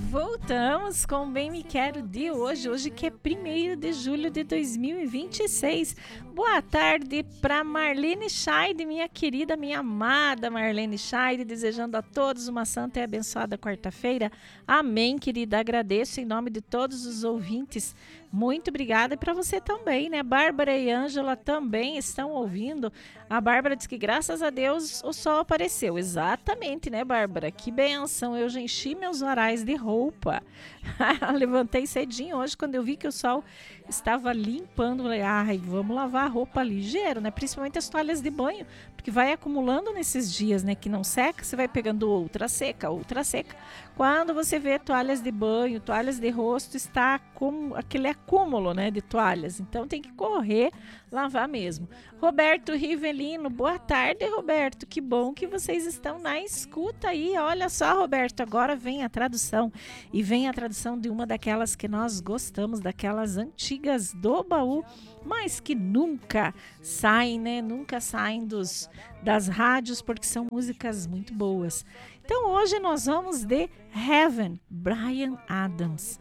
Voltamos com o Bem Me Quero de hoje que é 1º de julho de 2026. Boa tarde para Marlene Scheide, minha querida, minha amada Marlene Scheide, desejando a todos uma santa e abençoada quarta-feira. Amém, querida, agradeço em nome de todos os ouvintes. Muito obrigada, e para você também, né? Bárbara e Ângela também estão ouvindo. A Bárbara diz que graças a Deus o sol apareceu. Exatamente, né, Bárbara? Que benção, eu já enchi meus varais de roupa. Levantei cedinho hoje quando eu vi que o sol estava limpando. Falei, ai, vamos lavar a roupa ligeiro, né? Principalmente as toalhas de banho, porque vai acumulando nesses dias, né? Que não seca, você vai pegando outra seca, outra seca. Quando você vê toalhas de banho, toalhas de rosto, está com aquele acúmulo, né, de toalhas. Então tem que correr, lavar mesmo. Roberto Rivelino, boa tarde, Roberto. Que bom que vocês estão na escuta aí. Olha só, Roberto, agora vem a tradução. E vem a tradução de uma daquelas que nós gostamos, daquelas antigas do baú, mas que nunca saem, né? Nunca saem das rádios, porque são músicas muito boas. Então hoje nós vamos de Heaven, Bryan Adams.